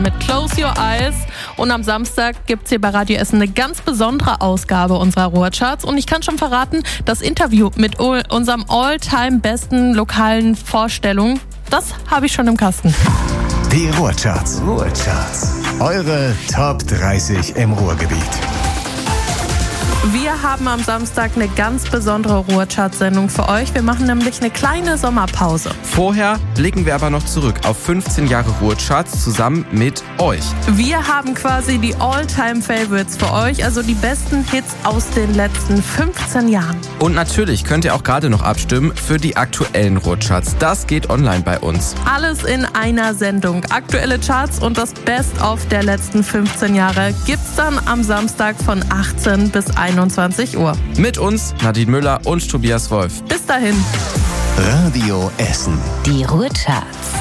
mit Close Your Eyes. Und am Samstag gibt es hier bei Radio Essen eine ganz besondere Ausgabe unserer Ruhrcharts. Und ich kann schon verraten, das Interview mit unserem all-time besten lokalen Vorstellung, das habe ich schon im Kasten. Die Ruhrcharts. Eure Top 30 im Ruhrgebiet. Wir haben am Samstag eine ganz besondere Ruhrcharts-Sendung für euch. Wir machen nämlich eine kleine Sommerpause. Vorher blicken wir aber noch zurück auf 15 Jahre Ruhrcharts zusammen mit euch. Wir haben quasi die All-Time-Favorites für euch, also die besten Hits aus den letzten 15 Jahren. Und natürlich könnt ihr auch gerade noch abstimmen für die aktuellen Ruhrcharts. Das geht online bei uns. Alles in einer Sendung. Aktuelle Charts und das Best-of der letzten 15 Jahre gibt's dann am Samstag von 18 bis 21 Uhr. Mit uns Nadine Müller und Tobias Wolf. Bis dahin. Radio Essen. Die Ruhrcharts.